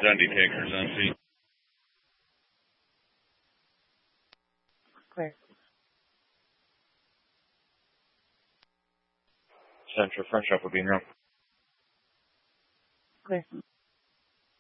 Dundee Takers empty. Clear. Central French Upper Bean Room. Clear.